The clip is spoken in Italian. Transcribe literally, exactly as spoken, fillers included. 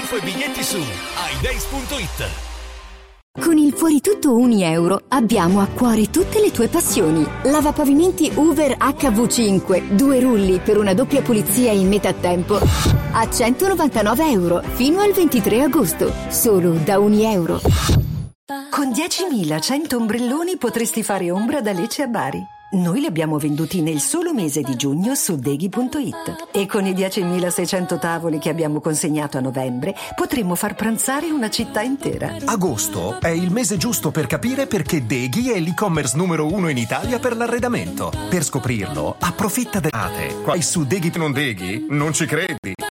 info e biglietti su i days punto it. Con il Fuori Tutto Uni Euro abbiamo a cuore tutte le tue passioni. Lavapavimenti Hoover acca vu cinque, due rulli per una doppia pulizia in metà tempo a centonovantanove euro fino al ventitré agosto, solo da Uni Euro. Con diecimilacento ombrelloni potresti fare ombra da Lecce a Bari. Noi li abbiamo venduti nel solo mese di giugno su deghi punto it e con i diecimilaseicento tavoli che abbiamo consegnato a novembre potremmo far pranzare una città intera. Agosto è il mese giusto per capire perché Deghi è l'e-commerce numero uno in Italia per l'arredamento. Per scoprirlo, approfitta delle date. Qua su Deghi non Deghi? Non ci credi?